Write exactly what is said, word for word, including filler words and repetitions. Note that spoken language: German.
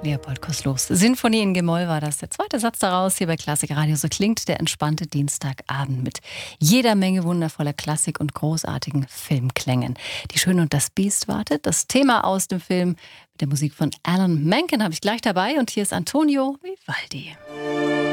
Leopold Kosslos. Sinfonie in G-Moll war das. Der zweite Satz daraus hier bei Klassik Radio. So klingt der entspannte Dienstagabend mit jeder Menge wundervoller Klassik und großartigen Filmklängen. Die Schöne und das Biest wartet. Das Thema aus dem Film mit der Musik von Alan Menken habe ich gleich dabei. Und hier ist Antonio Vivaldi.